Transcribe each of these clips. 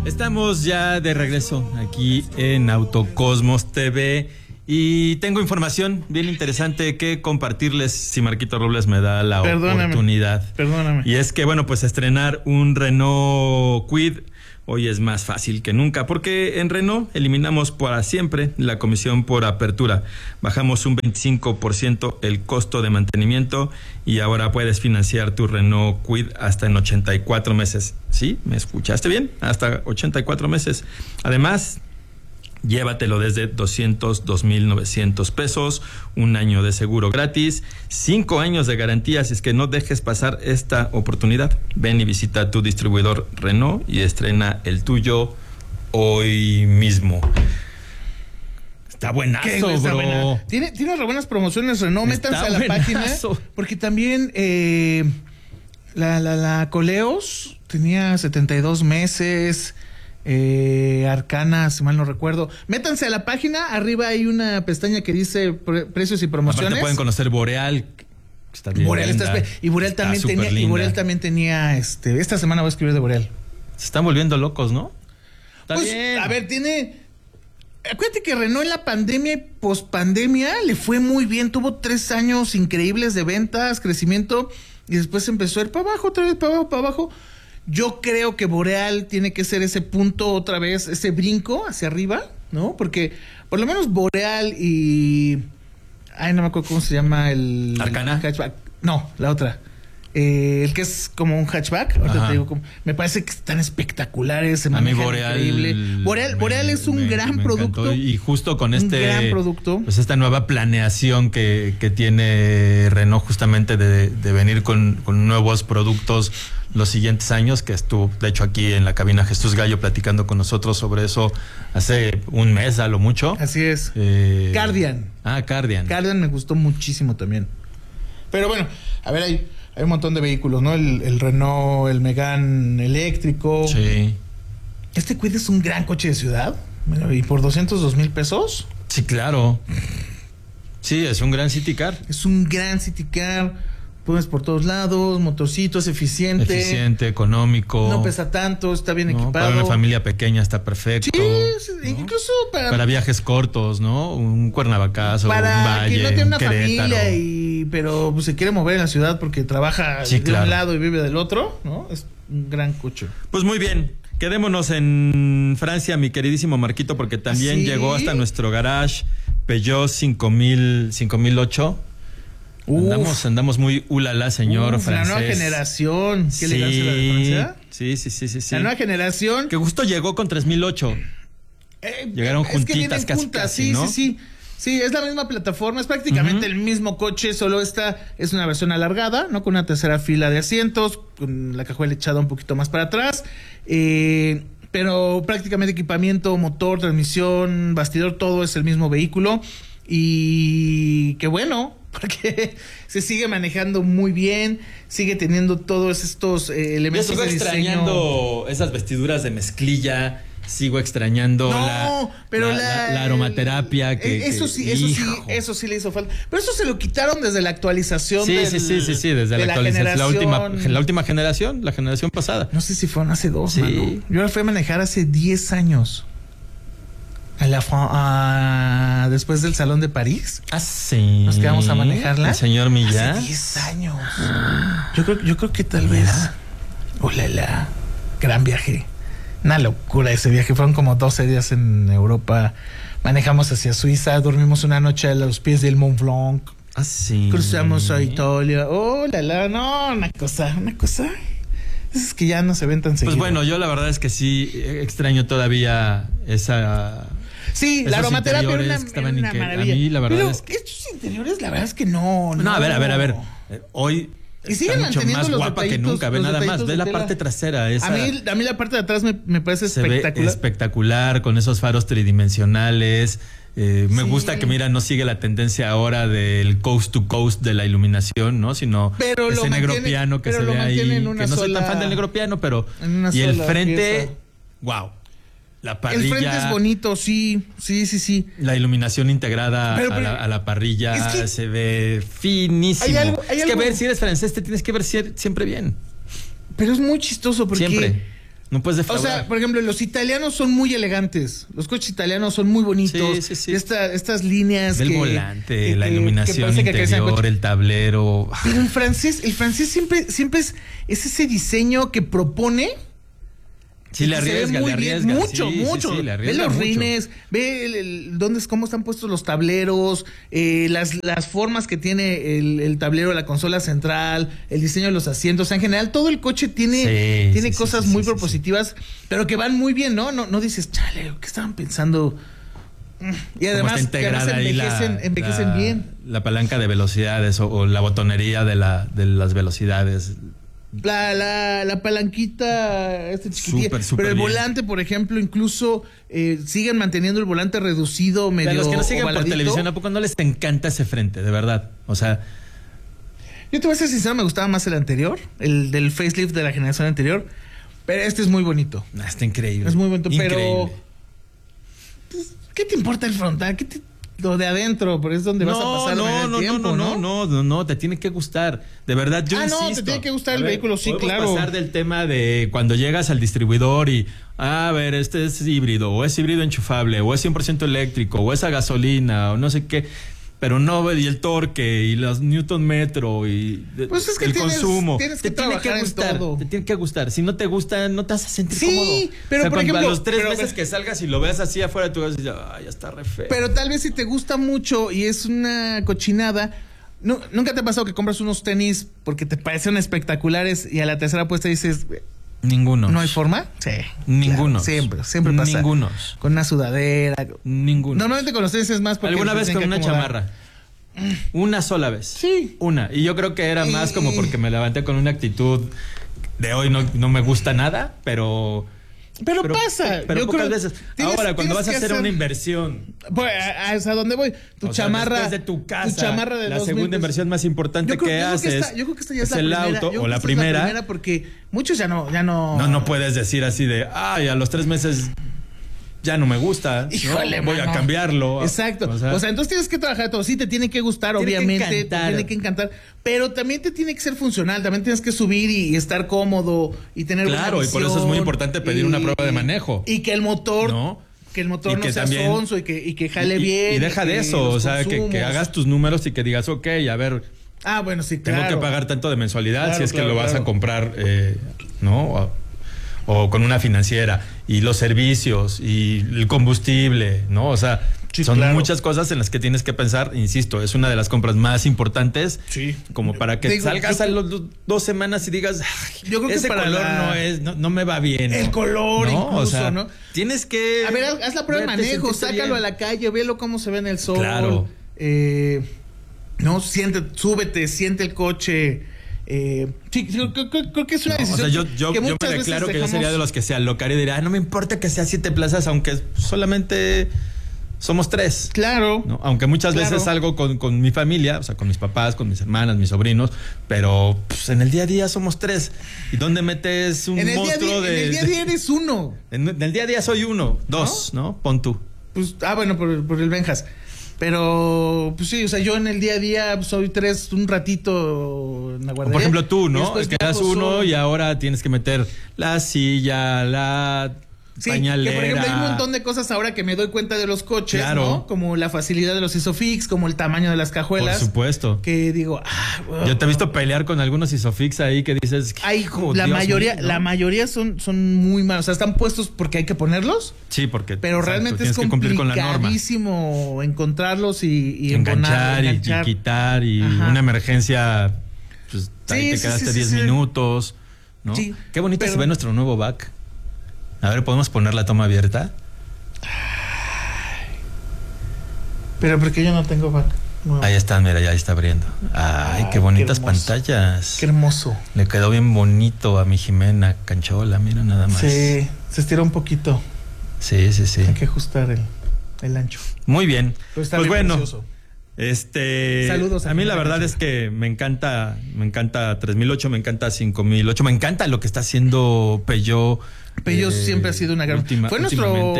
Estamos ya de regreso aquí en Autocosmos TV y tengo información bien interesante que compartirles si Marquito Robles me da la oportunidad. Perdóname. Y es que, bueno, pues estrenar un Renault Kwid hoy es más fácil que nunca, porque en Renault eliminamos para siempre la comisión por apertura. Bajamos un 25% el costo de mantenimiento y ahora puedes financiar tu Renault Kwid hasta en 84 meses. ¿Sí? ¿Me escuchaste bien? Hasta 84 meses. Además, llévatelo desde 202,900 pesos, un año de seguro gratis, 5 años de garantía, así es que no dejes pasar esta oportunidad. Ven y visita tu distribuidor Renault y estrena el tuyo hoy mismo. Está buenazo, está bro. Buena. Tiene re buenas promociones Renault, métanse a la página, porque también la Coleos tenía 72 meses... Arcana, si mal no recuerdo. Métanse a la página, arriba hay una pestaña que dice precios y promociones. Aparte pueden conocer Boreal. Está bien Boreal linda. Y Boreal también tenía, y Boreal también tenía esta semana voy a escribir de Boreal. Se están volviendo locos, ¿no? Está pues, bien. A ver, acuérdate que Renault en la pandemia y pospandemia le fue muy bien, tuvo 3 años increíbles de ventas, crecimiento, y después empezó a ir para abajo, otra vez para abajo, para abajo. Yo creo que Boreal tiene que ser ese punto otra vez, ese brinco hacia arriba, ¿no? Porque por lo menos Boreal y... Ay, no me acuerdo cómo se llama el... ¿Arcana? Hatchback. No, la otra. El que es como un hatchback. Ahorita te digo, me parece que están espectaculares. Se a mí Boreal increíble. Boreal es un gran producto. Encantó. Y justo con un gran producto. Pues esta nueva planeación que tiene Renault justamente de venir con nuevos productos los siguientes años, que estuvo de hecho aquí en la cabina Jesús Gallo platicando con nosotros sobre eso hace un mes a lo mucho. Así es. Cardian. Cardian. Cardian me gustó muchísimo también. Pero bueno, a ver, hay un montón de vehículos, ¿no? El Renault, el Megane eléctrico. Sí. Este Kwid es un gran coche de ciudad. Bueno, y por 202,000 pesos. Sí, claro. Sí, es un gran city car. Es un gran city car. Puedes por todos lados, motorcito, es eficiente. Eficiente, económico. No pesa tanto, está bien equipado. Para una familia pequeña está perfecto. Sí, ¿no? Incluso para viajes cortos, ¿no? Un Cuernavacazo, un Valle, para quien no tiene una Querétaro. familia pero pues, se quiere mover en la ciudad porque trabaja un lado y vive del otro, ¿no? Es un gran coche. Pues muy bien. Quedémonos en Francia, mi queridísimo Marquito, porque también llegó hasta nuestro garage Peugeot 5008. Andamos muy ulala, señor francés. La nueva generación. ¿Qué elegancia la de Francia? Sí. La nueva generación. Que justo llegó con 3008. Llegaron juntitas casi, ¿no? Sí, es la misma plataforma, es prácticamente el mismo coche, solo esta es una versión alargada, ¿no? Con una tercera fila de asientos, con la cajuela echada un poquito más para atrás, pero prácticamente equipamiento, motor, transmisión, bastidor, todo es el mismo vehículo. Y qué bueno, porque se sigue manejando muy bien, sigue teniendo todos estos elementos de diseño. Yo sigo extrañando esas vestiduras de mezclilla, sigo extrañando la aromaterapia. Eso sí le hizo falta. Pero eso se lo quitaron desde la actualización. Sí, desde la actualización. La última generación, la generación pasada. No sé si fueron hace 2, mano. Yo la fui a manejar hace 10 años. Después del Salón de París. Sí. Nos quedamos a manejarla. El señor Millán. Hace 10 años. Yo creo que tal vez. ¡Olala! Gran viaje. Una locura ese viaje. Fueron como 12 días en Europa. Manejamos hacia Suiza. Dormimos una noche a los pies del Mont Blanc. Cruzamos a Italia. ¡Olala! No, una cosa. Es que ya no se ven tan seguido. Pues bueno, yo la verdad es que sí extraño todavía esa... Sí, la aromaterapia era una maravilla. A mí la verdad pero es que... estos interiores, la verdad es que no. No, a ver. Hoy y siguen está mucho más guapa que nunca. Ve nada más, ve la parte trasera. Esa, a mí la parte de atrás me parece espectacular. Ve espectacular, con esos faros tridimensionales. Me gusta que, mira, no sigue la tendencia ahora del coast to coast de la iluminación, ¿no? Sino ese negro piano que se ve ahí. Que no soy tan fan del negro piano, pero... Y el frente, wow. La parrilla. El frente es bonito, sí. La iluminación integrada a la parrilla es que se ve finísimo. Hay algo, que ver, si eres francés, te tienes que ver siempre bien. Pero es muy chistoso porque... Siempre. No puedes defraudar. O sea, por ejemplo, los italianos son muy elegantes. Los coches italianos son muy bonitos. Sí. Estas líneas el volante, la iluminación interior, el tablero. Pero el francés siempre es ese diseño que propone. Sí, le arriesga, mucho. Sí, le arriesga ve los mucho. rines, ve cómo están puestos los tableros, las formas que tiene el tablero, la consola central, el diseño de los asientos. O sea, en general, todo el coche tiene cosas muy propositivas, pero que van muy bien, ¿no? No dices, chale, ¿qué estaban pensando? Y además, envejecen bien. La palanca de velocidades o la botonería de las velocidades. La palanquita chiquitita, Súper pero el bien. volante, por ejemplo, incluso siguen manteniendo el volante reducido, medio Pero los que nos siguen ovaladito. por televisión, ¿a poco no les encanta ese frente? De verdad, o sea, yo te voy a ser sincero, me gustaba más el anterior, el del facelift de la generación anterior, pero este es muy bonito. está increíble. Es muy bonito, increíble. pero pues, ¿qué te importa el frontal? Lo de adentro, pero es donde vas a pasar el tiempo, no, te tiene que gustar. De verdad, yo insisto. Te tiene que gustar el vehículo, sí, claro. Podemos pasar del tema de cuando llegas al distribuidor y, a ver, este es híbrido, o es híbrido enchufable, o es 100% eléctrico, o es a gasolina, o no sé qué. Pero no, y el torque, y los Newton metro, y pues es que el consumo. Tienes que te tiene que gustar, todo. te tiene que gustar. Si no te gusta, no te vas a sentir cómodo. Sí, pero por ejemplo, a los 3 meses que salgas y lo veas así afuera de tu casa, dices, ya está re feo. Pero tal vez si te gusta mucho y es una cochinada, ¿nunca te ha pasado que compras unos tenis porque te parecen espectaculares y a la tercera apuesta dices... Ninguno. ¿No hay forma? Sí. Ninguno. Claro, siempre pasa. Ningunos. Con una sudadera. Ninguno. Normalmente con los tenis es más porque... ¿Alguna vez con una chamarra? Una sola vez. Sí. Una. Y yo creo que era más como porque me levanté con una actitud de hoy no me gusta nada, pero pasa. Pero yo pocas veces. Ahora, cuando vas a hacer una inversión. Pues, ¿a dónde voy? Tu chamarra. Después de tu casa. Tu chamarra de la 2000, segunda inversión más importante que haces. Yo creo que esta ya es el la primera. auto o la primera. Porque muchos ya no. No puedes decir así de, ay, a los 3 meses ya no me gusta. Híjole, voy a cambiarlo. Exacto. O sea, entonces tienes que trabajar todo. Sí, te tiene que gustar, obviamente. Te tiene que encantar. Pero también te tiene que ser funcional. También tienes que subir y estar cómodo y tener claro, buena visión, y por eso es muy importante pedir una prueba de manejo. Y que el motor. Que el motor no sea sonso y que jale bien. Y deja de eso, o sea, que hagas tus números y que digas, ok, a ver. Bueno, sí, claro. Tengo que pagar tanto de mensualidad si es que lo vas a comprar, ¿no? O con una financiera, y los servicios, y el combustible, ¿no? O sea, son muchas cosas en las que tienes que pensar. Insisto, es una de las compras más importantes. Sí. Como para que salgas a las 2 semanas y digas, yo creo que ese color no me va bien. El color, ¿no? incluso, o sea, ¿no? Tienes que... A ver, haz la prueba de manejo, sácalo a la calle, velo cómo se ve en el sol. Claro. Súbete, siente el coche. Sí, creo que es una decisión. O sea, yo me declaro que yo sería de los que se alocaría y diría, no me importa que sea 7 plazas, aunque solamente somos 3. Claro. ¿no? Aunque muchas veces salgo con mi familia, o sea, con mis papás, con mis hermanas, mis sobrinos, pero pues, en el día a día somos 3. ¿Y dónde metes un monstruo de...? En el día a día eres uno. En el día a día soy 1, 2, ¿no? Pon tú. Pues, bueno, por el Benjas. Pero, pues sí, o sea, yo en el día a día soy 3 un ratito en la guardería. Por ejemplo, tú, ¿no? Es que eras 1 y ahora tienes que meter la silla, la pañalera. Que por ejemplo hay un montón de cosas ahora que me doy cuenta de los coches, ¿no? Como la facilidad de los Isofix, como el tamaño de las cajuelas. Por supuesto. Que digo, yo te he visto pelear con algunos Isofix ahí que dices, la mayoría son muy malos, o sea, están puestos porque hay que ponerlos. Sí, porque pero realmente es complicadísimo encontrarlos y enganchar y quitar y una emergencia, pues ahí te quedaste 10 minutos, ¿no? Sí, qué bonito se ve nuestro nuevo back. A ver, ¿podemos poner la toma abierta? Pero porque yo no tengo back. No. Ahí está, mira, ya está abriendo. Ay, qué bonitas pantallas. Qué hermoso. Le quedó bien bonito a mi Jimena Canchola, mira nada más. Sí, se estiró un poquito. Sí. Hay que ajustar el ancho. Muy bien. Pues bueno. Precioso. Saludos a mí la verdad es que me encanta 3008, me encanta 5008, me encanta lo que está haciendo Peugeot. Peugeot siempre ha sido una gran... ¿Fue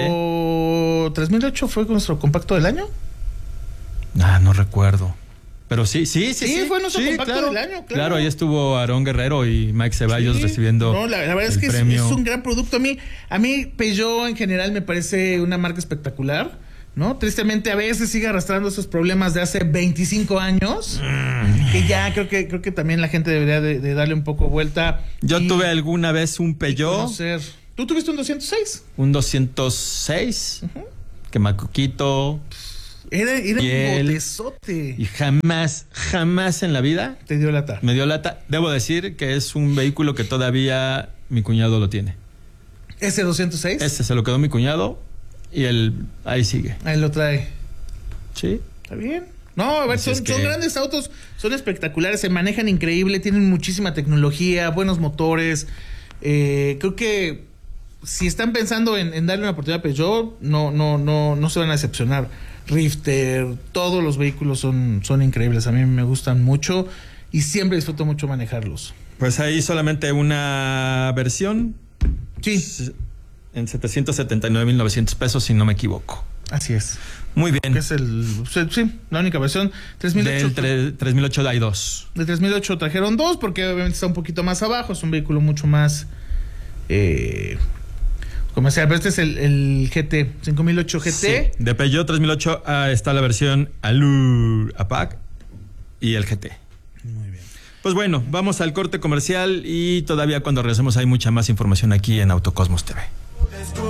nuestro 3008 fue nuestro compacto del año? No recuerdo. Pero sí. Fue nuestro compacto del año, claro. Claro, ahí estuvo Aarón Guerrero y Mike Ceballos recibiendo. No, la verdad es que es un gran producto. A mí Peugeot en general me parece una marca espectacular, ¿no? Tristemente a veces sigue arrastrando esos problemas de hace 25 años, que ya creo que también la gente debería de darle un poco vuelta. Yo tuve alguna vez un Peugeot. ¿Tú tuviste un 206? Un 206, que macuquito. Era un botezote. Y jamás en la vida te dio lata. Me dio lata. Debo decir que es un vehículo que todavía mi cuñado lo tiene. ¿Ese 206? Ese se lo quedó mi cuñado y ahí sigue. Ahí lo trae. Sí. Está bien. No, a ver, son grandes autos, son espectaculares, se manejan increíble, tienen muchísima tecnología, buenos motores. Creo que si están pensando en darle una oportunidad a Peugeot, no se van a decepcionar. Rifter, todos los vehículos son increíbles, a mí me gustan mucho y siempre disfruto mucho manejarlos. Pues ahí solamente una versión. Sí. En 779,900 pesos, si no me equivoco. Así es. Muy bien. Es la única versión. 3008. Del 3008 hay dos. Del 3008 trajeron dos porque obviamente está un poquito más abajo, es un vehículo mucho más comercial, pero este es el GT, 5008 GT. Sí, de Peugeot 3008 está la versión Allure APAC y el GT. Muy bien. Pues bueno, vamos al corte comercial y todavía cuando regresemos hay mucha más información aquí en Autocosmos TV.